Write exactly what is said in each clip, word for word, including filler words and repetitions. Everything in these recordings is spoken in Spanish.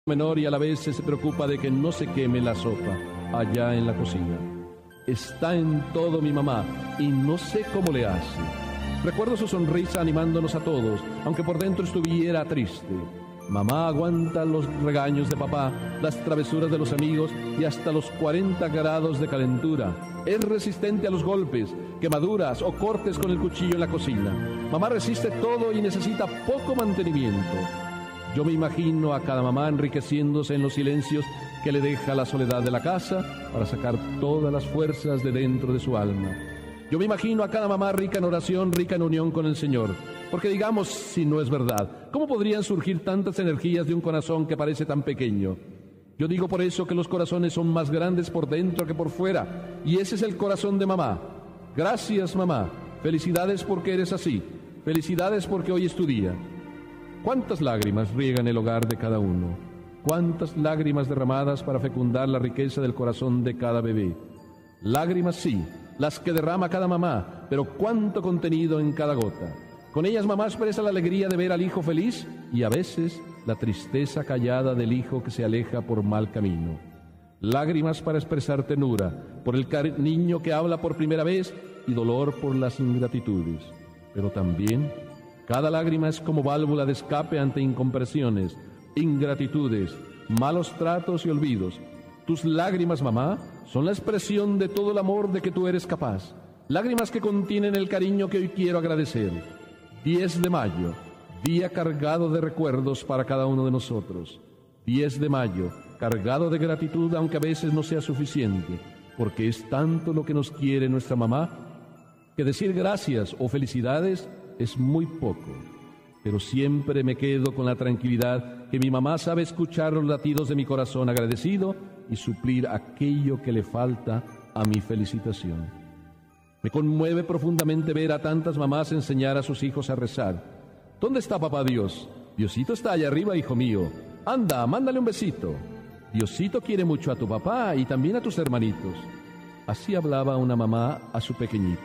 menor y a la vez se preocupa de que no se queme la sopa allá en la cocina. Está en todo mi mamá y no sé cómo le hace. Recuerdo su sonrisa animándonos a todos, aunque por dentro estuviera triste. Mamá aguanta los regaños de papá, las travesuras de los amigos y hasta los cuarenta grados de calentura. Es resistente a los golpes, quemaduras o cortes con el cuchillo en la cocina. Mamá resiste todo y necesita poco mantenimiento. Yo me imagino a cada mamá enriqueciéndose en los silencios que le deja la soledad de la casa para sacar todas las fuerzas de dentro de su alma. Yo me imagino a cada mamá rica en oración, rica en unión con el Señor. Porque digamos, si no es verdad, ¿cómo podrían surgir tantas energías de un corazón que parece tan pequeño? Yo digo por eso que los corazones son más grandes por dentro que por fuera. Y ese es el corazón de mamá. Gracias, mamá. Felicidades porque eres así. Felicidades porque hoy es tu día. ¿Cuántas lágrimas riegan el hogar de cada uno? ¿Cuántas lágrimas derramadas para fecundar la riqueza del corazón de cada bebé? Lágrimas sí, las que derrama cada mamá, pero cuánto contenido en cada gota. Con ellas mamá expresa la alegría de ver al hijo feliz y a veces la tristeza callada del hijo que se aleja por mal camino. Lágrimas para expresar ternura por el niño que habla por primera vez y dolor por las ingratitudes. Pero también cada lágrima es como válvula de escape ante incomprensiones, ingratitudes, malos tratos y olvidos. Tus lágrimas, mamá, son la expresión de todo el amor de que tú eres capaz. Lágrimas que contienen el cariño que hoy quiero agradecer. diez de mayo, día cargado de recuerdos para cada uno de nosotros. diez de mayo, cargado de gratitud, aunque a veces no sea suficiente, porque es tanto lo que nos quiere nuestra mamá, que decir gracias o felicidades es muy poco, pero siempre me quedo con la tranquilidad que mi mamá sabe escuchar los latidos de mi corazón agradecido y suplir aquello que le falta a mi felicitación. Me conmueve profundamente ver a tantas mamás enseñar a sus hijos a rezar. ¿Dónde está papá Dios? Diosito está allá arriba, hijo mío. Anda, mándale un besito. Diosito quiere mucho a tu papá y también a tus hermanitos. Así hablaba una mamá a su pequeñito.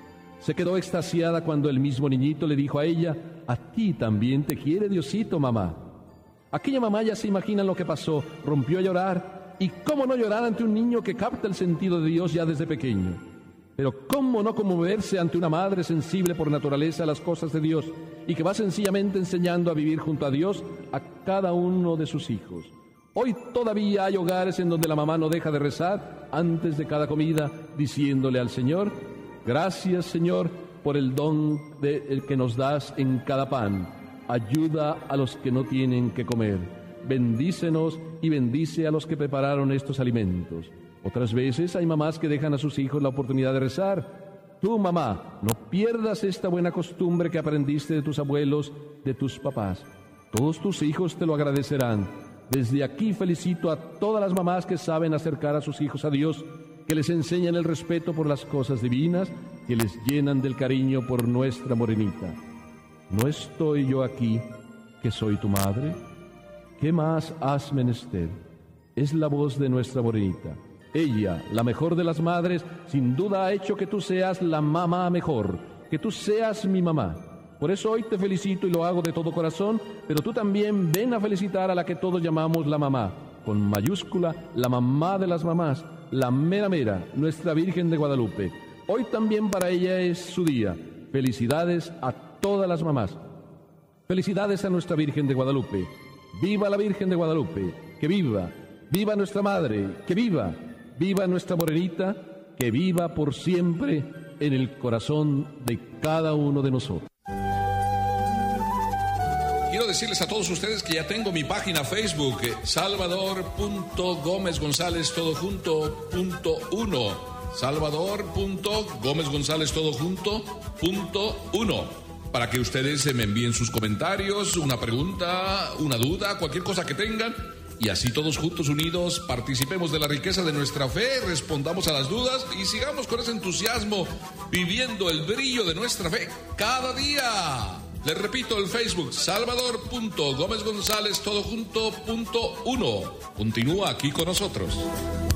Se quedó extasiada cuando el mismo niñito le dijo a ella: a ti también te quiere Diosito, mamá. Aquella mamá ya se imagina lo que pasó, rompió a llorar. ¿Y cómo no llorar ante un niño que capta el sentido de Dios ya desde pequeño? Pero ¿cómo no conmoverse ante una madre sensible por naturaleza a las cosas de Dios y que va sencillamente enseñando a vivir junto a Dios a cada uno de sus hijos? Hoy todavía hay hogares en donde la mamá no deja de rezar antes de cada comida, diciéndole al Señor: gracias, Señor, por el don de, el que nos das en cada pan. Ayuda a los que no tienen que comer. Bendícenos y bendice a los que prepararon estos alimentos. Otras veces hay mamás que dejan a sus hijos la oportunidad de rezar. Tú, mamá, no pierdas esta buena costumbre que aprendiste de tus abuelos, de tus papás. Todos tus hijos te lo agradecerán. Desde aquí felicito a todas las mamás que saben acercar a sus hijos a Dios, que les enseñan el respeto por las cosas divinas, que les llenan del cariño por nuestra morenita. ¿No estoy yo aquí, que soy tu madre? ¿Qué más has menester? Es la voz de nuestra morenita. Ella, la mejor de las madres, sin duda ha hecho que tú seas la mamá mejor, que tú seas mi mamá. Por eso hoy te felicito y lo hago de todo corazón, pero tú también ven a felicitar a la que todos llamamos la mamá, con mayúscula, la mamá de las mamás, la mera mera, nuestra Virgen de Guadalupe. Hoy también para ella es su día. Felicidades a todas las mamás. Felicidades a nuestra Virgen de Guadalupe. ¡Viva la Virgen de Guadalupe! ¡Que viva! ¡Viva nuestra Madre! ¡Que viva! ¡Viva nuestra morenita! ¡Que viva por siempre en el corazón de cada uno de nosotros! Quiero decirles a todos ustedes que ya tengo mi página Facebook, Salvador punto Gómez González todo junto punto uno. Salvador punto Gómez González todo junto punto uno. Para que ustedes me envíen sus comentarios, una pregunta, una duda, cualquier cosa que tengan. Y así todos juntos unidos participemos de la riqueza de nuestra fe, respondamos a las dudas y sigamos con ese entusiasmo viviendo el brillo de nuestra fe cada día. Les repito el Facebook, Salvador punto Gómez González todo junto punto uno. Continúa aquí con nosotros.